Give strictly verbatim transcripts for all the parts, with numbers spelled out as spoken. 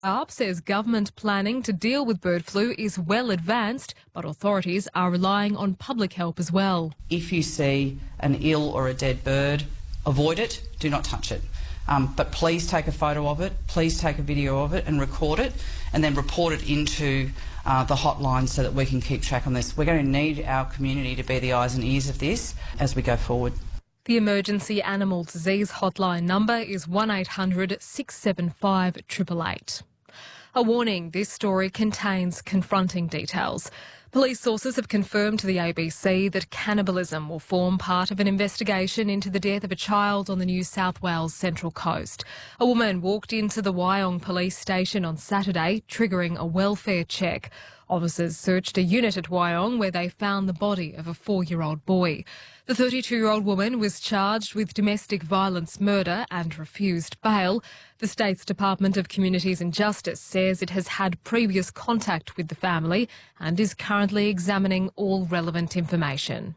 Up says government planning to deal with bird flu is well advanced, but authorities are relying on public help as well. If you see an ill or a dead bird, avoid it, do not touch it. Um, but please take a photo of it, please take a video of it and record it, and then report it into uh, the hotline so that we can keep track on this. We're going to need our community to be the eyes and ears of this as we go forward. The emergency animal disease hotline number is one eight hundred six seven five eight eight eight. A warning, this story contains confronting details. Police sources have confirmed to the A B C that cannibalism will form part of an investigation into the death of a child on the New South Wales Central Coast. A woman walked into the Wyong police station on Saturday, triggering a welfare check. Officers searched a unit at Wyong where they found the body of a four-year-old boy. The thirty-two-year-old woman was charged with domestic violence murder and refused bail. The state's Department of Communities and Justice says it has had previous contact with the family and is currently examining all relevant information.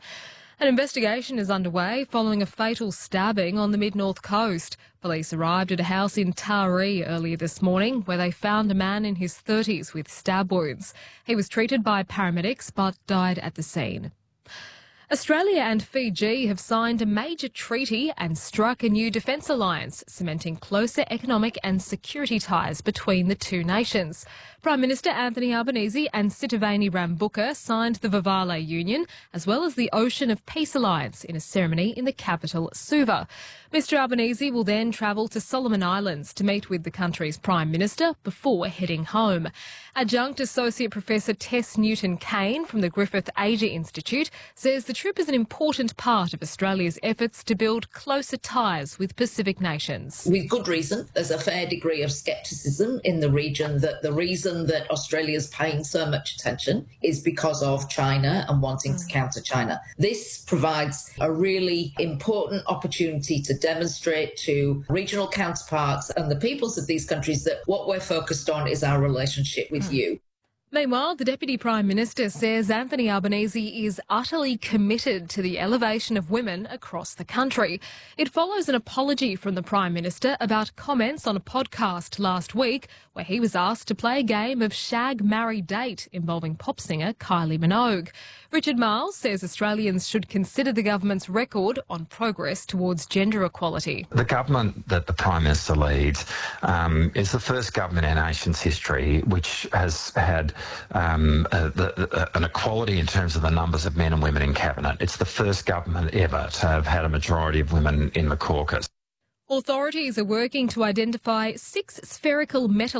An investigation is underway following a fatal stabbing on the Mid-North Coast. Police arrived at a house in Taree earlier this morning where they found a man in his thirties with stab wounds. He was treated by paramedics but died at the scene. Australia and Fiji have signed a major treaty and struck a new defence alliance, cementing closer economic and security ties between the two nations. Prime Minister Anthony Albanese and Sitiveni Rabuka signed the Vavale Union, as well as the Ocean of Peace Alliance, in a ceremony in the capital, Suva. Mister Albanese will then travel to Solomon Islands to meet with the country's Prime Minister before heading home. Adjunct Associate Professor Tess Newton-Kane from the Griffith Asia Institute says the trip is an important part of Australia's efforts to build closer ties with Pacific nations. With good reason. There's a fair degree of scepticism in the region that the reason that Australia's paying so much attention is because of China and wanting to counter China. This provides a really important opportunity to demonstrate to regional counterparts and the peoples of these countries that what we're focused on is our relationship with you. Meanwhile, the Deputy Prime Minister says Anthony Albanese is utterly committed to the elevation of women across the country. It follows an apology from the Prime Minister about comments on a podcast last week where he was asked to play a game of shag, marry, date involving pop singer Kylie Minogue. Richard Marles says Australians should consider the government's record on progress towards gender equality. The government that the Prime Minister leads um, is the first government in our nation's history which has had Um, uh, the, uh, an equality in terms of the numbers of men and women in cabinet. It's the first government ever to have had a majority of women in the caucus. Authorities are working to identify six spherical metal